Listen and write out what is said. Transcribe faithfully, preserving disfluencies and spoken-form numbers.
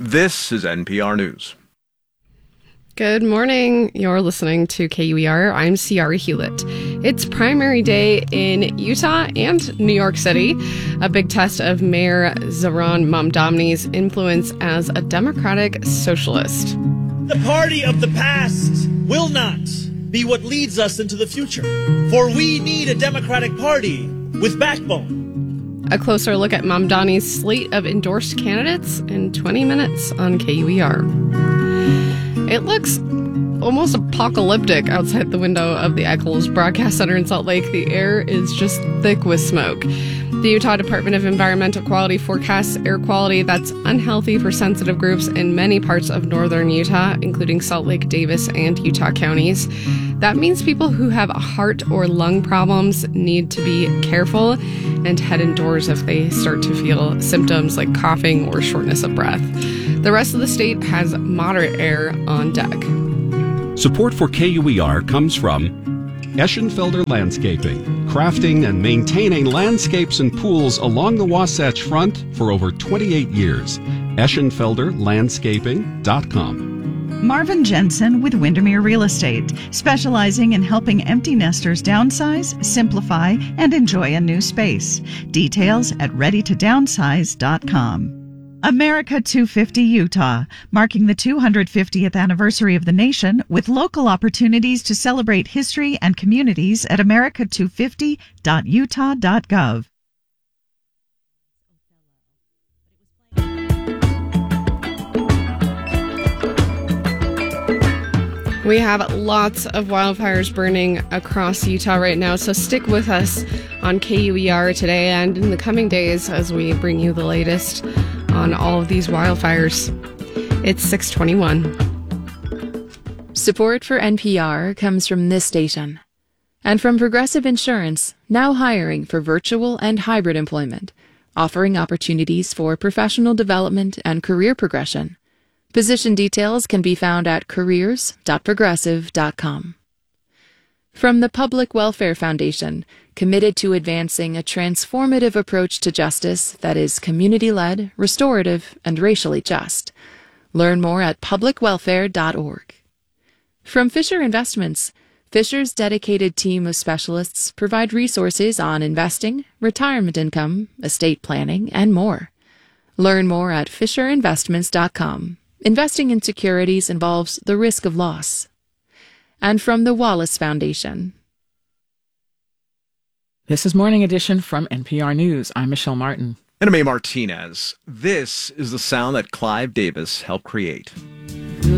This is N P R News. Good morning. You're listening to K U E R. I'm Ciara Hewlett. It's primary day in Utah and New York City, a big test of Mayor Zohran Mamdani's influence as a democratic socialist. The party of the past will not be what leads us into the future, for we need a democratic party with backbone. A closer look at Mamdani's slate of endorsed candidates in twenty minutes on K U E R. It looks almost apocalyptic outside the window of the Eccles Broadcast Center in Salt Lake. The air is just thick with smoke. The Utah Department of Environmental Quality forecasts air quality that's unhealthy for sensitive groups in many parts of northern Utah, including Salt Lake, Davis, and Utah counties. That means people who have heart or lung problems need to be careful and head indoors if they start to feel symptoms like coughing or shortness of breath. The rest of the state has moderate air on deck. Support for K U E R comes from Eschenfelder Landscaping, crafting and maintaining landscapes and pools along the Wasatch Front for over twenty-eight years. Eschenfelder Landscaping dot com. Marvin Jensen with Windermere Real Estate, specializing in helping empty nesters downsize, simplify, and enjoy a new space. Details at ready to downsize dot com. America two fifty Utah, marking the two hundred fiftieth anniversary of the nation with local opportunities to celebrate history and communities at america two fifty dot utah dot gov. We have lots of wildfires burning across Utah right now, so stick with us on K U E R today and in the coming days as we bring you the latest on all of these wildfires. It's six twenty-one. Support for N P R comes from this station and from Progressive Insurance, now hiring for virtual and hybrid employment, offering opportunities for professional development and career progression. Position details can be found at careers dot progressive dot com. From the Public Welfare Foundation, committed to advancing a transformative approach to justice that is community-led, restorative, and racially just. Learn more at public welfare dot org. From Fisher Investments, Fisher's dedicated team of specialists provide resources on investing, retirement income, estate planning, and more. Learn more at fisher investments dot com. Investing in securities involves the risk of loss. And from the Wallace Foundation. This is Morning Edition from N P R News. I'm Michelle Martin. And I'm A. Martinez. This is the sound that Clive Davis helped create.